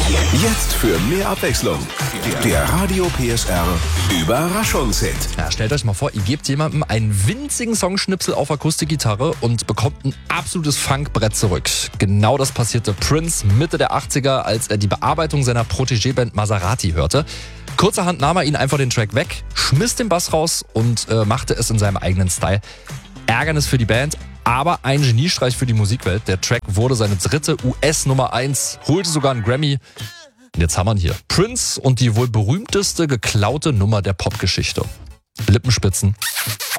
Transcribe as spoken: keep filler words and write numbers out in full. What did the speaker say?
Jetzt für mehr Abwechslung. Der Radio P S R Überraschungshit. Ja, stellt euch mal vor, ihr gebt jemandem einen winzigen Songschnipsel auf Akustikgitarre und bekommt ein absolutes Funkbrett zurück. Genau das passierte Prince Mitte der achtziger, als er die Bearbeitung seiner Protégé-Band Maserati hörte. Kurzerhand nahm er ihn einfach den Track weg, schmiss den Bass raus und äh, machte es in seinem eigenen Style. Ärgernis für die Band, aber ein Geniestreich für die Musikwelt. Der Track wurde seine dritte U S Nummer eins, holte sogar einen Grammy. Und jetzt haben wir ihn hier. Prince und die wohl berühmteste geklaute Nummer der Popgeschichte. Lippenspitzen.